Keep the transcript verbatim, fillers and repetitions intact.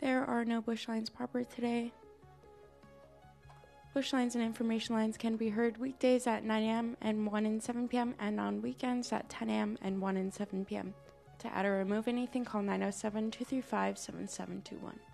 There are no bush lines proper today. Bush lines and information lines can be heard weekdays at nine a.m. and one and seven p.m. and on weekends at ten a.m. and one and seven p.m. To add or remove anything, call nine oh seven, two three five, seven seven two one.